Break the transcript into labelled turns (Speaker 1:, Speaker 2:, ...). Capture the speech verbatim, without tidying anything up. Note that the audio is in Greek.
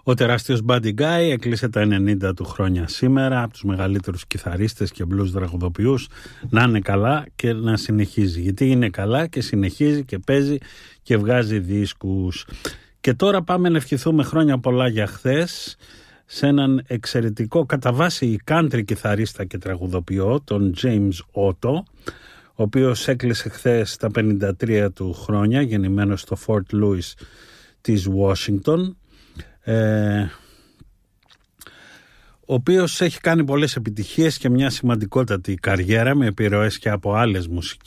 Speaker 1: Ο τεράστιος Buddy Guy έκλεισε τα ενενήντα του χρόνια σήμερα, από τους μεγαλύτερους κιθαρίστες και blues τραγουδοποιούς. Να είναι καλά και να συνεχίζει, γιατί είναι καλά και συνεχίζει και παίζει και βγάζει δίσκους. Και τώρα πάμε να ευχηθούμε χρόνια πολλά για χθες σε έναν εξαιρετικό κατά βάση country κιθαρίστα και τραγουδοποιό, τον James Otto, ο οποίος έκλεισε χθες τα πενήντα τρία του χρόνια, γεννημένος στο Fort Louis της Washington, ε, ο οποίος έχει κάνει πολλές επιτυχίες και μια σημαντικότατη καριέρα με επιρροές και από άλλες μουσικές.